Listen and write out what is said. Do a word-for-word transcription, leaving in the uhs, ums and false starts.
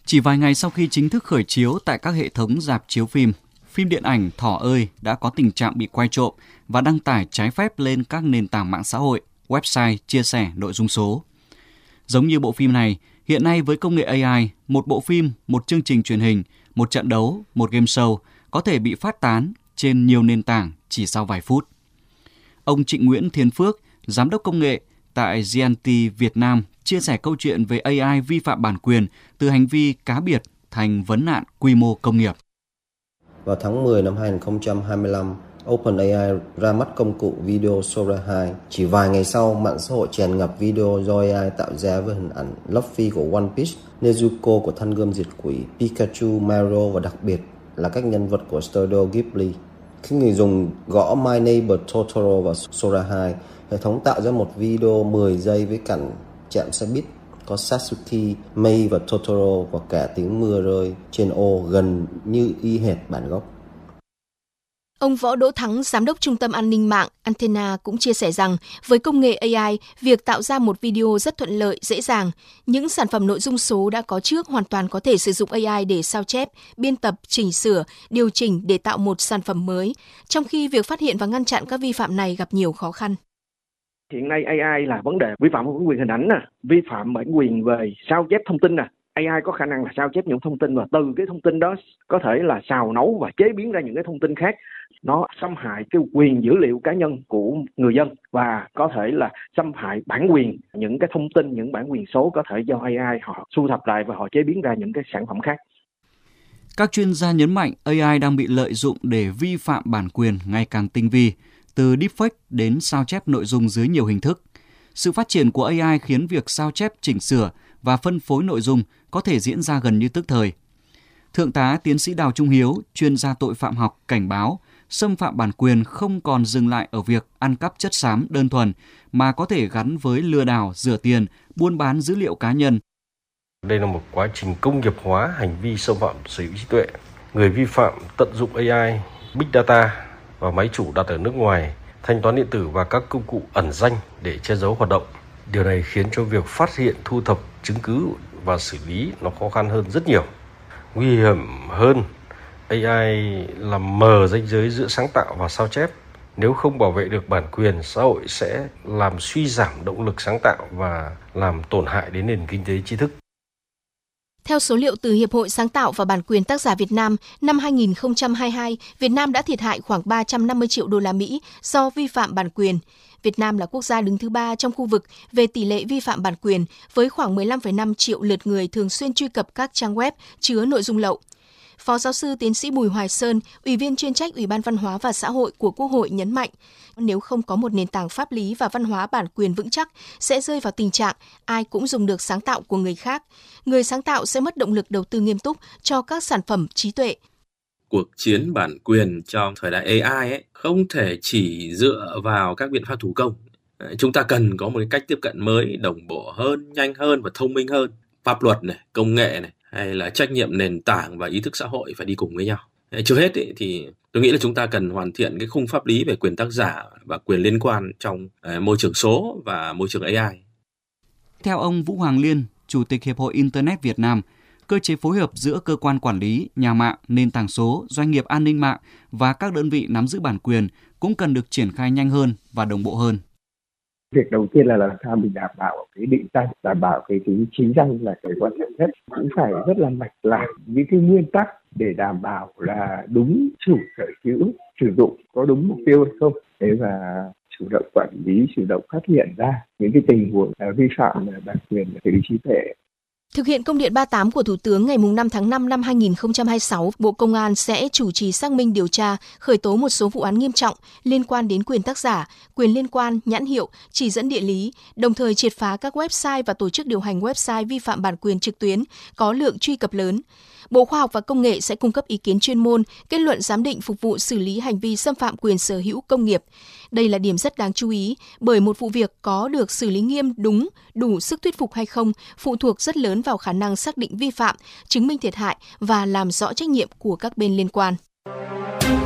Chỉ vài ngày sau khi chính thức khởi chiếu tại các hệ thống rạp chiếu phim, phim điện ảnh Thỏ ơi đã có tình trạng bị quay trộm và đăng tải trái phép lên các nền tảng mạng xã hội, website chia sẻ nội dung số. Giống như bộ phim này, hiện nay với công nghệ a i, một bộ phim, một chương trình truyền hình, một trận đấu, một game show có thể bị phát tán trên nhiều nền tảng chỉ sau vài phút. Ông Trịnh Nguyễn Thiên Phước, Giám đốc công nghệ tại giê en tê Việt Nam, chia sẻ câu chuyện về a i vi phạm bản quyền từ hành vi cá biệt thành vấn nạn quy mô công nghiệp. Vào tháng mười năm hai nghìn không trăm hai mươi lăm, OpenAI ra mắt công cụ video Sora hai. Chỉ vài ngày sau, mạng xã hội tràn ngập video do a i tạo ra với hình ảnh Luffy của One Piece, Nezuko của Thanh Gươm Diệt Quỷ, Pikachu, Mario và đặc biệt là các nhân vật của Studio Ghibli. Khi người dùng gõ My Neighbor Totoro vào Sora hai, hệ thống tạo ra một video mười giây với cảnh chạm xe buýt có Satsuki, Mei và Totoro và cả tiếng mưa rơi trên ô gần như y hệt bản gốc. Ông Võ Đỗ Thắng, Giám đốc Trung tâm An ninh mạng Antenna cũng chia sẻ rằng với công nghệ a i, việc tạo ra một video rất thuận lợi, dễ dàng. Những sản phẩm nội dung số đã có trước hoàn toàn có thể sử dụng a i để sao chép, biên tập, chỉnh sửa, điều chỉnh để tạo một sản phẩm mới, trong khi việc phát hiện và ngăn chặn các vi phạm này gặp nhiều khó khăn. Hiện nay a i là vấn đề vi phạm bản quyền hình ảnh, nè, vi phạm bản quyền về sao chép thông tin. Nè. a i có khả năng là sao chép những thông tin và từ cái thông tin đó có thể là xào nấu và chế biến ra những cái thông tin khác. Nó xâm hại cái quyền dữ liệu cá nhân của người dân và có thể là xâm hại bản quyền những cái thông tin, những bản quyền số có thể do a i họ thu thập lại và họ chế biến ra những cái sản phẩm khác. Các chuyên gia nhấn mạnh a i đang bị lợi dụng để vi phạm bản quyền ngày càng tinh vi, từ deepfake đến sao chép nội dung dưới nhiều hình thức. Sự phát triển của a i khiến việc sao chép, chỉnh sửa và phân phối nội dung có thể diễn ra gần như tức thời. Thượng tá tiến sĩ Đào Trung Hiếu, chuyên gia tội phạm học, cảnh báo xâm phạm bản quyền không còn dừng lại ở việc ăn cắp chất xám đơn thuần, mà có thể gắn với lừa đảo, rửa tiền, buôn bán dữ liệu cá nhân. Đây là một quá trình công nghiệp hóa hành vi xâm phạm sở hữu trí tuệ. Người vi phạm tận dụng a i, Big Data và máy chủ đặt ở nước ngoài, thanh toán điện tử và các công cụ ẩn danh để che giấu hoạt động. Điều này khiến cho việc phát hiện, thu thập chứng cứ và xử lý nó khó khăn hơn rất nhiều. Nguy hiểm hơn, a i làm mờ ranh giới giữa sáng tạo và sao chép. Nếu không bảo vệ được bản quyền, xã hội sẽ làm suy giảm động lực sáng tạo và làm tổn hại đến nền kinh tế tri thức. Theo số liệu từ Hiệp hội Sáng tạo và Bản quyền tác giả Việt Nam, năm hai nghìn không trăm hai mươi hai, Việt Nam đã thiệt hại khoảng ba trăm năm mươi triệu đô la Mỹ do vi phạm bản quyền. Việt Nam là quốc gia đứng thứ ba trong khu vực về tỷ lệ vi phạm bản quyền, với khoảng mười lăm phẩy năm triệu lượt người thường xuyên truy cập các trang web chứa nội dung lậu. Phó giáo sư tiến sĩ Bùi Hoài Sơn, Ủy viên chuyên trách Ủy ban Văn hóa và Xã hội của Quốc hội nhấn mạnh, nếu không có một nền tảng pháp lý và văn hóa bản quyền vững chắc, sẽ rơi vào tình trạng ai cũng dùng được sáng tạo của người khác. Người sáng tạo sẽ mất động lực đầu tư nghiêm túc cho các sản phẩm trí tuệ. Cuộc chiến bản quyền trong thời đại a i ấy, không thể chỉ dựa vào các biện pháp thủ công. Chúng ta cần có một cách tiếp cận mới, đồng bộ hơn, nhanh hơn và thông minh hơn. Pháp luật này, công nghệ này, hay là trách nhiệm nền tảng và ý thức xã hội phải đi cùng với nhau. Trước hết ý, thì tôi nghĩ là chúng ta cần hoàn thiện cái khung pháp lý về quyền tác giả và quyền liên quan trong uh, môi trường số và môi trường a i. Theo ông Vũ Hoàng Liên, Chủ tịch Hiệp hội Internet Việt Nam, cơ chế phối hợp giữa cơ quan quản lý, nhà mạng, nền tảng số, doanh nghiệp an ninh mạng và các đơn vị nắm giữ bản quyền cũng cần được triển khai nhanh hơn và đồng bộ hơn. Việc đầu tiên là làm sao mình đảm bảo cái định danh, đảm bảo cái tính chính danh là cái quan trọng nhất. Cũng phải rất là mạch lạc những cái nguyên tắc để đảm bảo là đúng chủ sở hữu sử dụng có đúng mục tiêu hay không. Thế và chủ động quản lý, chủ động phát hiện ra những cái tình huống vi phạm bản quyền sở hữu trí tuệ. Thực hiện công điện ba mươi tám của Thủ tướng ngày năm tháng năm năm hai nghìn không trăm hai mươi sáu, Bộ Công an sẽ chủ trì xác minh điều tra, khởi tố một số vụ án nghiêm trọng liên quan đến quyền tác giả, quyền liên quan, nhãn hiệu, chỉ dẫn địa lý, đồng thời triệt phá các website và tổ chức điều hành website vi phạm bản quyền trực tuyến có lượng truy cập lớn. Bộ Khoa học và Công nghệ sẽ cung cấp ý kiến chuyên môn, kết luận giám định phục vụ xử lý hành vi xâm phạm quyền sở hữu công nghiệp. Đây là điểm rất đáng chú ý, bởi một vụ việc có được xử lý nghiêm đúng, đủ sức thuyết phục hay không phụ thuộc rất lớn vào khả năng xác định vi phạm, chứng minh thiệt hại và làm rõ trách nhiệm của các bên liên quan.